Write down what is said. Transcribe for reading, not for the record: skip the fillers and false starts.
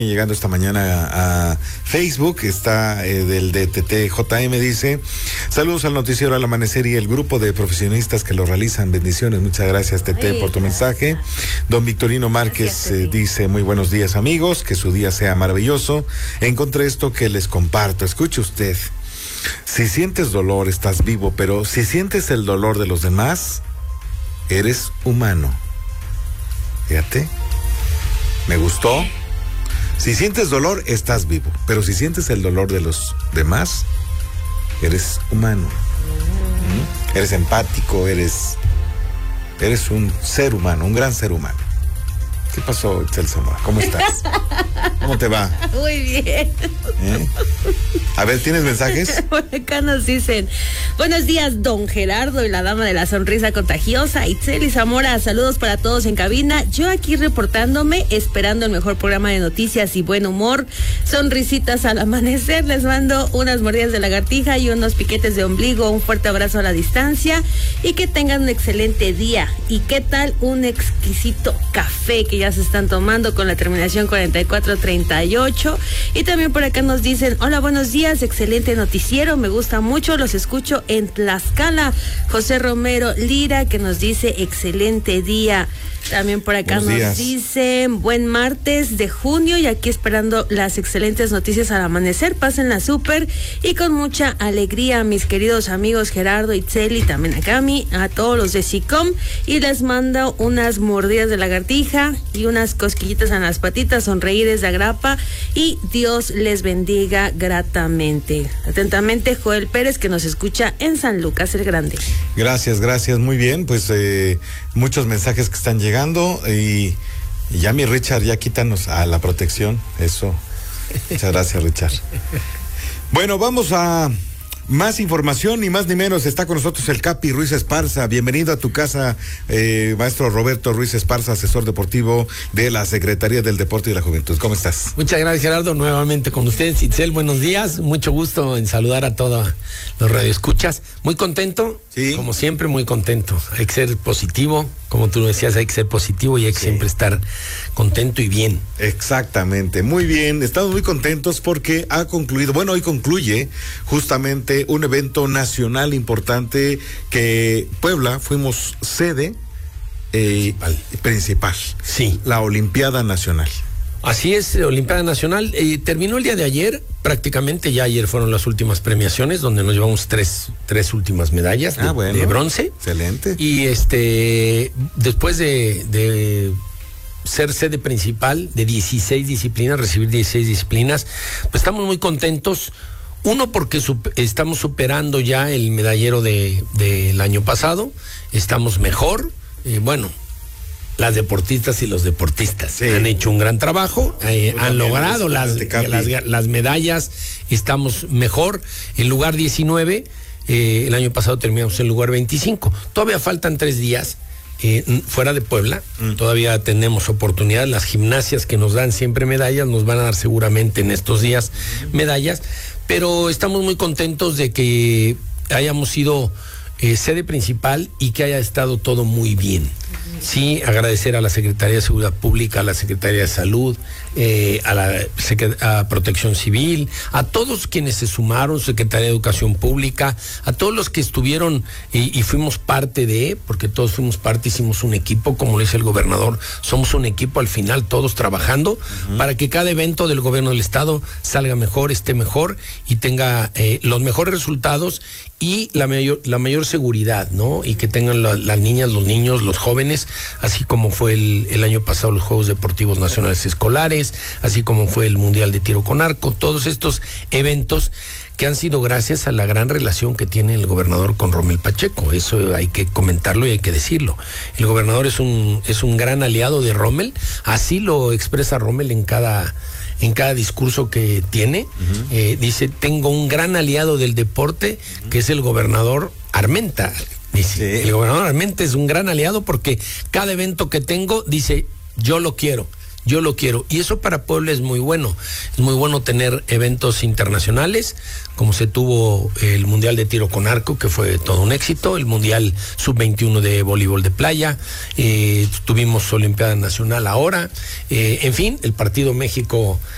Llegando esta mañana a Facebook, está del DTTJM, dice: saludos al noticiero Al Amanecer y el grupo de profesionistas que lo realizan. Bendiciones, muchas gracias, TT, por tu mensaje. Don Victorino Márquez dice: muy buenos días, amigos, que su día sea maravilloso. Encontré esto que les comparto. Escuche usted: si sientes dolor, estás vivo, pero si sientes el dolor de los demás, eres humano. Fíjate, me gustó. Si sientes dolor, estás vivo. Pero si sientes el dolor de los demás, eres humano. Eres empático, eres un ser humano, un gran ser humano. ¿Qué pasó, Itzel Zamora? ¿Cómo estás? ¿Cómo te va? Muy bien. A ver, ¿tienes mensajes? Por acá nos dicen: buenos días, don Gerardo y la dama de la sonrisa contagiosa, Itzel y Zamora. Saludos para todos en cabina. Yo aquí reportándome, esperando el mejor programa de noticias y buen humor. Sonrisitas al amanecer. Les mando unas mordidas de lagartija y unos piquetes de ombligo. Un fuerte abrazo a la distancia y que tengan un excelente día. ¿Y qué tal un exquisito café que ya se están tomando con la terminación 4438? Y también por acá nos dicen: hola, buenos días, excelente noticiero, me gusta mucho, los escucho en Tlaxcala. José Romero Lira, que nos dice: excelente día. También por acá nos dicen: buen martes de junio y aquí esperando las excelentes noticias al amanecer. Pásenla súper y con mucha alegría, mis queridos amigos Gerardo, Itzel y también a Cami, a todos los de SICOM, y les mando unas mordidas de lagartija y unas cosquillitas en las patitas, sonreíres de agrapa, y Dios les bendiga gratamente. Atentamente, Joel Pérez, que nos escucha en San Lucas el Grande. Gracias, muy bien, pues muchos mensajes que están llegando y ya mi Richard, ya quítanos a la protección, eso. Muchas gracias, Richard. Bueno, vamos a más información, ni más ni menos. Está con nosotros el Capi Ruiz Esparza. Bienvenido a tu casa, maestro Roberto Ruiz Esparza, asesor deportivo de la Secretaría del Deporte y la Juventud. ¿Cómo estás? Muchas gracias, Gerardo, nuevamente con ustedes. Itzel, buenos días, mucho gusto en saludar a todos los radioescuchas. Muy contento, sí, como siempre, muy contento. Hay que ser positivo, como tú decías, hay que ser positivo y hay que siempre estar contento y bien. Exactamente, muy bien, estamos muy contentos porque ha concluido, bueno, hoy concluye justamente un evento nacional importante que Puebla fuimos sede principal. Sí. La Olimpiada Nacional. Así es, Olimpiada Nacional. Terminó el día de ayer, prácticamente ya ayer fueron las últimas premiaciones, donde nos llevamos tres últimas medallas de bronce. Excelente. Y después de ser sede principal de 16 disciplinas, recibir 16 disciplinas, pues estamos muy contentos. Uno, porque estamos superando ya el medallero del año pasado, estamos mejor, las deportistas y los deportistas han hecho un gran trabajo, han logrado las medallas, estamos mejor. En lugar 19, el año pasado terminamos en lugar 25. Todavía faltan 3 días fuera de Puebla, todavía tenemos oportunidad. Las gimnasias que nos dan siempre medallas, nos van a dar seguramente en estos días medallas, pero estamos muy contentos de que hayamos sido sede principal y que haya estado todo muy bien. Sí, agradecer a la Secretaría de Seguridad Pública, a la Secretaría de Salud, a Protección Civil, a todos quienes se sumaron, Secretaría de Educación Pública, a todos los que estuvieron y fuimos parte porque todos fuimos parte, hicimos un equipo, como le dice el gobernador, somos un equipo al final, todos trabajando para que cada evento del gobierno del estado salga mejor, esté mejor y tenga los mejores resultados y la mayor seguridad, ¿no? Y que tengan las niñas, los niños, los jóvenes, así como fue el año pasado los Juegos Deportivos Nacionales Escolares, así como fue el Mundial de Tiro con Arco, todos estos eventos que han sido gracias a la gran relación que tiene el gobernador con Rommel Pacheco. Eso hay que comentarlo y hay que decirlo. El gobernador es un gran aliado de Rommel, así lo expresa Rommel en cada discurso que tiene. Dice: tengo un gran aliado del deporte, que es el gobernador Armenta. Dice, el gobernador Armenta es un gran aliado porque cada evento que tengo, dice, yo lo quiero. Y eso para Puebla es muy bueno. Es muy bueno tener eventos internacionales, como se tuvo el Mundial de Tiro con Arco, que fue todo un éxito, el Mundial Sub-21 de voleibol de playa, tuvimos Olimpiada Nacional ahora, en fin, el partido México